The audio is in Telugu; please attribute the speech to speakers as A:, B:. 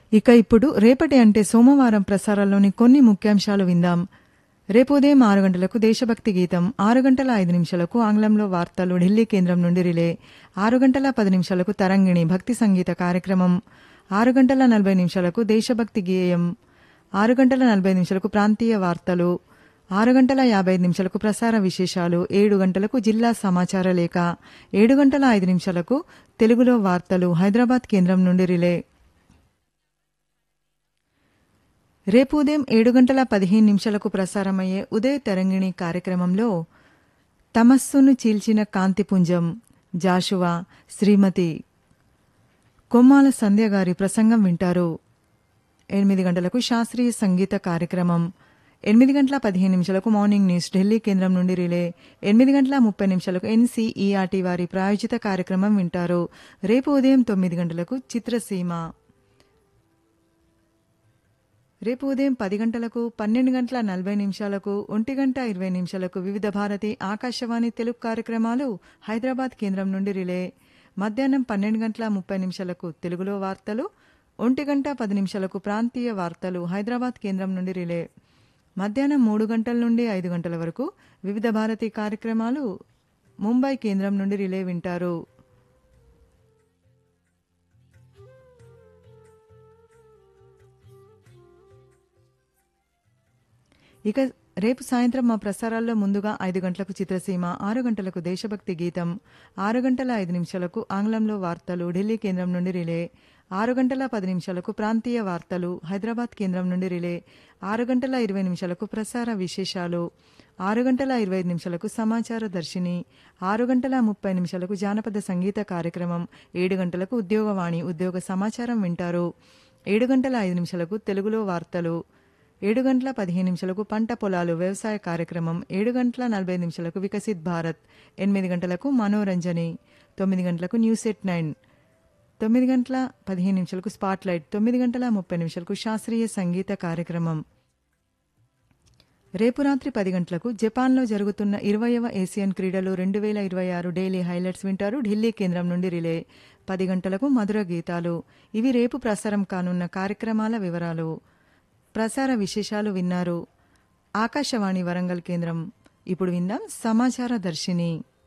A: ఇక ఇప్పుడు రేపటి అంటే సోమవారం ప్రసారాల్లోని కొన్ని ముఖ్యాంశాలు విందాం. రేపు ఉదయం 6 గంటలకు దేశభక్తి గీతం, 6 గంటల 5 నిమిషాలకు ఆంగ్లంలో వార్తలు ఢిల్లీ కేంద్రం నుండి రిలే, 6 గంటల 10 నిమిషాలకు తరంగిణి భక్తి సంగీత కార్యక్రమం, 6 గంటల 40 నిమిషాలకు దేశభక్తి గేయం, 6 గంటల 45 నిమిషాలకు ప్రాంతీయ వార్తలు, 6 గంటల 55 నిమిషాలకు ప్రసార విశేషాలు, 7 గంటలకు జిల్లా సమాచార లేఖ, 7 గంటల 5 నిమిషాలకు తెలుగులో వార్తలు హైదరాబాద్ కేంద్రం నుండి రిలే. రేపు ఉదయం 7 గంటల 15 నిమిషాలకు ప్రసారమయ్యే ఉదయ తరంగిణి కార్యక్రమంలో తమస్సును చీల్చిన కాంతిపుంజం జాషువా శ్రీమతి కొమ్మాల సంధ్య గారి ప్రసంగం వింటారు. 8 గంటలకు శాస్త్రీయ సంగీత కార్యక్రమం, 8 గంటల 15 నిమిషాలకు మార్నింగ్ న్యూస్ ఢిల్లీ కేంద్రం నుండి రిలే, 8 గంటల 30 నిమిషాలకు ఎన్సీఈఆర్టీ వారి ప్రాయోజిత కార్యక్రమం వింటారు. రేపు ఉదయం 9 గంటలకు చిత్రసీమ, రేపు ఉదయం 10 గంటలకు, 12 గంటల 40 నిమిషాలకు, 1 గంట 20 నిమిషాలకు వివిధ భారతి ఆకాశవాణి తెలుగు కార్యక్రమాలు హైదరాబాద్ కేంద్రం నుండి రిలే. మధ్యాహ్నం 12 గంటల 30 నిమిషాలకు తెలుగులో వార్తలు, 1 గంట 10 నిమిషాలకు ప్రాంతీయ వార్తలు హైదరాబాద్ కేంద్రం నుండి రిలే. మధ్యాహ్నం 3 గంటల నుండి 5 గంటల వరకు వివిధ భారతి కార్యక్రమాలు ముంబై కేంద్రం నుండి రిలే వింటారు. ఇక రేపు సాయంత్రం మా ప్రసారాల్లో ముందుగా 5 గంటలకు చిత్రసీమ, 6 గంటలకు దేశభక్తి గీతం, 6 గంటల 5 నిమిషాలకు ఆంగ్లంలో వార్తలు ఢిల్లీ కేంద్రం నుండి రిలే, 6 గంటల 10 నిమిషాలకు ప్రాంతీయ వార్తలు హైదరాబాద్ కేంద్రం నుండి రిలే, 6 గంటల 20 నిమిషాలకు ప్రసార విశేషాలు, 6 గంటల 25 నిమిషాలకు సమాచార దర్శిని, 6 గంటల 30 నిమిషాలకు జానపద సంగీత కార్యక్రమం, 7 గంటలకు ఉద్యోగవాణి ఉద్యోగ సమాచారం వింటారు. 7 గంటల 5 నిమిషాలకు తెలుగులో వార్తలు, 7 గంటల 15 నిమిషాలకు పంట పొలాలు వ్యవసాయ కార్యక్రమం, 7 గంటల 45 నిమిషాలకు వికసిత్ భారత్, 8 గంటలకు మనోరంజని, 9 గంటలకు న్యూస్ ఎట్ 9, 9 గంటల 15 నిమిషాలకు స్పాట్ లైట్, 9 గంటల 30 నిమిషాలకు శాస్త్రీయ సంగీత కార్యక్రమం. రేపు రాత్రి 10 గంటలకు జపాన్లో జరుగుతున్న 20వ ఏసియన్ క్రీడలు 2026 డైలీ హైలైట్స్ వింటారు ఢిల్లీ కేంద్రం నుండి రిలే. 10 గంటలకు మధుర గీతాలు. ఇవి రేపు ప్రసారం కానున్న కార్యక్రమాల వివరాలు. ప్రసార విశేషాలు విన్నారు. ఆకాశవాణి వరంగల్ కేంద్రం. ఇప్పుడు విందాం సమాచార దర్శిని.